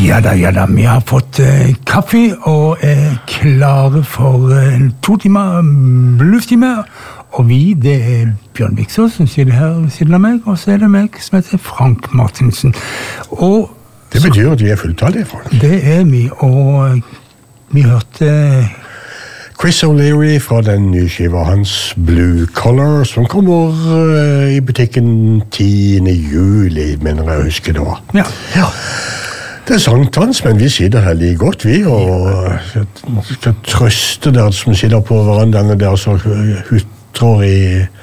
Ja da, vi har fått kaffe og klare for 2 timer blues-time. Og det Bjørn Viksås som sitter her ved siden av meg, og så det meg som heter Frank Martinsen. Og det betyr at vi fulltallige, Frank. Det vi, og vi hørte Chris O'Leary fra den nye skiva hans Blue Collar, som kommer i butikken 10. juli, mener jeg husker det var. Ja. Det sankthans, men vi sitter her like godt, vi, og skal trøste dere som sitter på verandaen der så huttrer i,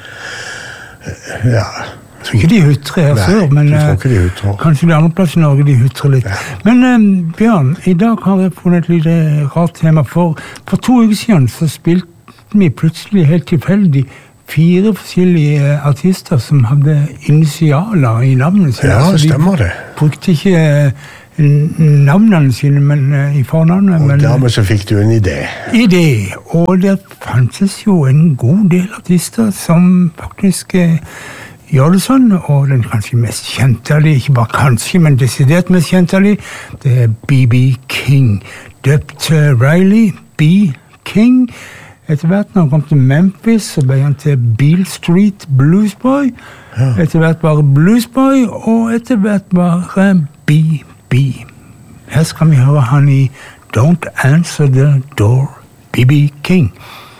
ja. Jeg tror ikke de huttrer her før, men kanskje det andre plass i Norge de huttrer litt. Ja. Men Bjørn, i dag har jeg funnet et lite rart tema, for 2 uker siden så spilte vi plutselig helt tilfeldig 4 forskjellige artister som hadde initialer i navnet sine. Ja, stemmer det. De brukte ikke navnene sine, men i fornavnet. Og dermed så fikk du en idé. Og det fantes jo en god del artister som faktisk gjør det sånn, og den kanskje mest kjente av de, ikke bare kanskje, men desidert mest kjente av de, det B.B. King. Døpt Riley B. King. Etter hvert når han kom til Memphis, så ble han til Beale Street Bluesboy. Ja. Etter hvert bare Bluesboy, og etter hvert bare B.B. Her skal vi høre han i Don't Answer the Door, B.B. King.